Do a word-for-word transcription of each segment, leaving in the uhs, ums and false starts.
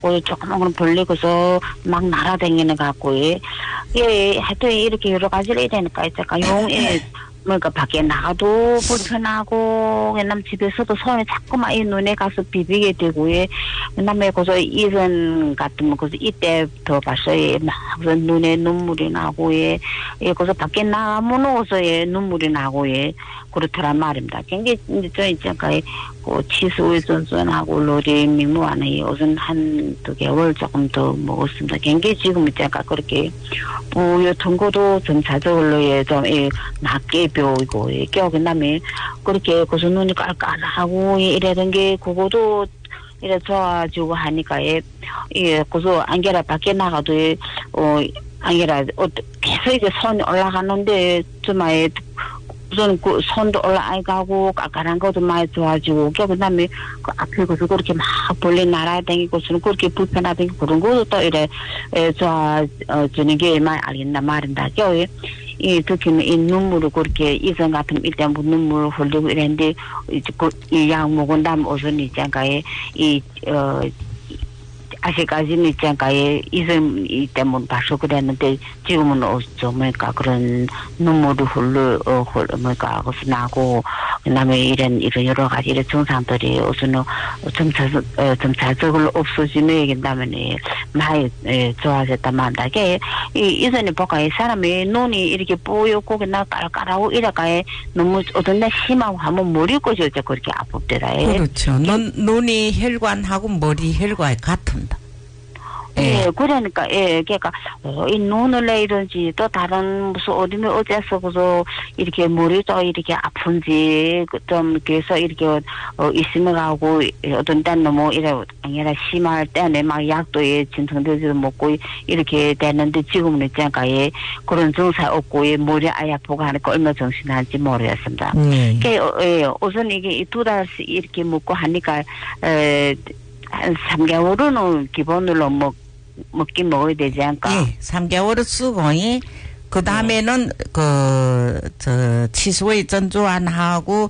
그 조그만 건 벌리고서 막 날아다니는 것 같고, 예, 예, 하여튼 이렇게 여러 가지를 해야 되니까, 있잖아. 용에, 그러니까 밖에 나가도 불편하고, 그다음 집에서도 손이 자꾸만 이 눈에 가서 비비게 되고, 예, 그다음에 거기서 이런 같으면 거기서 이때부터 봤어요. 막 눈에 눈물이 나고, 예, 예, 거기서 밖에 나가면 어서 예, 눈물이 나고, 예, 그렇더란 말입니다. 굉장히 저 있잖아요. 그 치수의존전하고 로리 민무하는 우선 한두 개월 조금 더 먹었습니다. 굉장히 지금 있잖아 그렇게 부여 통고도 점차적으로 예, 좀 예, 낮게 배우고 예, 겨 그다음에 그렇게 고서 눈이 깔깔하고 예, 이러던 게 그거도 이래 좋아지고 하니까 예, 예, 고서 안개라 밖에 나가도 예, 어 안개라 어, 계속 이제 손이 올라가는데 정말 우선 그 손도 올라가고 깔깔한 것도 많이 좋아지고 그 다음에 그 앞에 가서 그렇게 막 벌레 날아다니고서는 그렇게 불편하다니 그런 것도 또 이래 좋아지는 게 많이 알겠나 말인다. 겨 이 특히는 이 눈물을 그렇게 이성 같은 일단 눈물 흘리고 이랬는데 이약 먹은 다음 우선 있잖아요. 이어 아직까지는 있잖아요. 이성 때문에 봐서 그랬는데 지금은 좀 뭐랄까 그런 눈물이 흘러 어 뭐랄까 그래서 나고 그다음에 이런 이런 여러 가지 이런 증상들이 우선 점차 점차적으로 없어지면 그다음에 많이 좋아졌단 말이다. 이게 이 이전에 보니까 이 사람이 눈이 이렇게 뿌옇고 그나 깔깔하고 이래가에 너무 어떤 날 심하고 하면 머리 꼬셔져 그렇게 아프더라. 그렇죠. 눈 눈이 혈관하고 머리 혈관이 같은다. 예, 예, 그러니까, 예, 그러니까, 어, 이 눈을 내 이런지, 또 다른 무슨 어디면 어째서, 그서, 이렇게 머리도 이렇게 아픈지, 좀, 그래서 이렇게, 어, 있으면 가고, 어떤 때는 너무, 이래, 아니라 심할 때는 막 약도, 예, 진통제도 먹고, 이렇게 되는데, 지금은 있잖아, 예, 그런 증상 없고, 예, 머리 아예 아프고 하니까 얼마 정신한지 모르겠습니다. 음. 그, 예, 우선 이게 두 달씩 이렇게 먹고 하니까, 에, 한 삼 개월은 기본으로 먹, 먹긴 먹어야 되지 않을까? 예, 삼 개월을 쓰고, 그 다음에는, 네. 그, 저, 치수의 전주환하고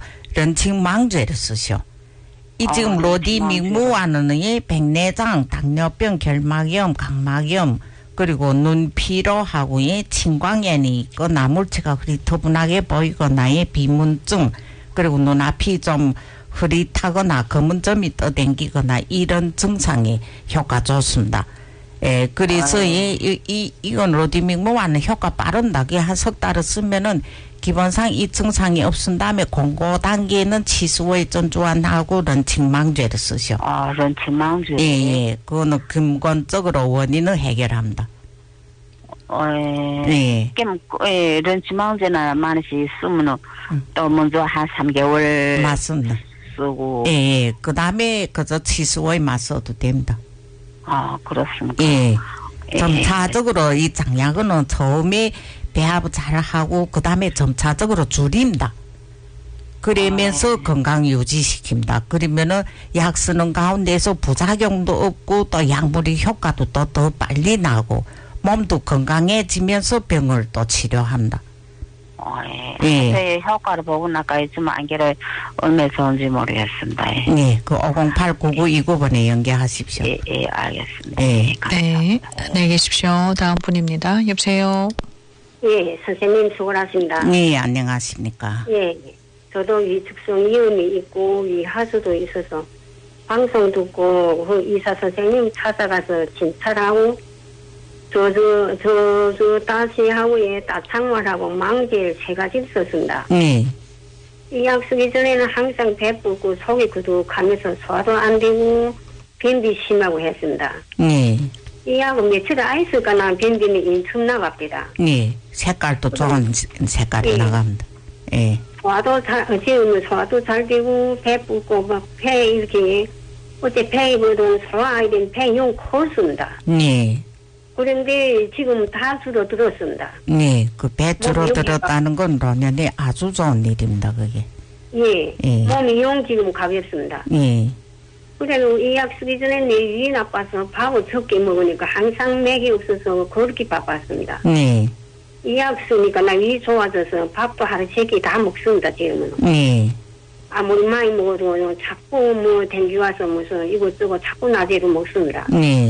런칭망죄를 쓰셔. 이 아, 지금 로디 믹무환은 이 백내장, 당뇨병, 결막염, 각막염, 그리고 눈피로하고 이青光眼이 있거나 물체가 흐릿터분하게 보이거나 이 비문증, 그리고 눈앞이 좀 흐릿하거나 검은 점이 떠댕기거나 이런 증상이 효과 좋습니다. 예, 그래서 아, 이, 이, 이, 이건 로디믹무와는 효과 빠른다. 그게 한 석 달을 쓰면은 기본상 이 증상이 없은 다음에 공고 단계는 치수의 전주환하고 런칭망죄를 쓰셔. 아, 런칭망죄. 예, 예. 그거는 근본적으로 원인을 해결합니다. 어, 예. 예, 런칭망죄나 많이씩 쓰면은 음. 또 먼저 한 삼 개월. 맞습니다. 쓰고. 예, 예. 그 다음에 그저 치수의 맛 써도 됩니다. 아, 그렇습니까? 예. 점차적으로 이 장약은 처음에 배합을 잘 하고, 그 다음에 점차적으로 줄입니다. 그러면서 아, 건강 유지시킵니다. 그러면은 약 쓰는 가운데서 부작용도 없고, 또 약물의 효과도 또 더 빨리 나고, 몸도 건강해지면서 병을 또 치료합니다. 어, 예. 예. 효과를 보고 나까 좀 안개를 얼마 좋은지 모르겠습니다. 예. 네, 그 오공팔 구구이구 번에 연계하십시오. 예, 예, 알겠습니다. 예. 네, 네, 안녕히 계십시오. 다음 분입니다. 여보세요. 예, 선생님 수고하십니다. 네, 안녕하십니까. 예, 저도 위축성 위험이 있고 위하수도 있어서 방송 듣고 그 의사 선생님 찾아가서 진찰하고 저, 저, 저, 저, 다시 하고에 따창말하고 망제를 세 가지 썼습니다. 네. 이 약 쓰기 전에는 항상 배부고 속이 구둑하면서 소화도 안 되고 변비 심하고 했습니다. 네. 이 약은 며칠 안 있을까나 변비는 인천 나갑니다. 네. 색깔도 좋은 색깔이 네. 나갑니다. 예. 소화도 잘, 어제는 소화도 잘 되고 배부고 막 배 이렇게 어째 배이보던 소화 아이된 배용 컸습니다. 네. 그런데 지금 다 줄어들었습니다. 네, 그 배 줄어들었다는 건 노년에 아주 좋은 일입니다, 그게. 예, 예. 몸이 용 지금 가볍습니다. 예. 그래도 이 약 쓰기 전에 내 위에 나빠서 밥을 적게 먹으니까 항상 맥이 없어서 그렇게 바빴습니다. 네. 이 약 쓰니까 나 위 좋아져서 밥도 하루 세 개 다 먹습니다, 지금은. 네. 아무리 많이 먹어도 자꾸 뭐 댕기와서 무슨 이것저것 자꾸 나대로 먹습니다. 네.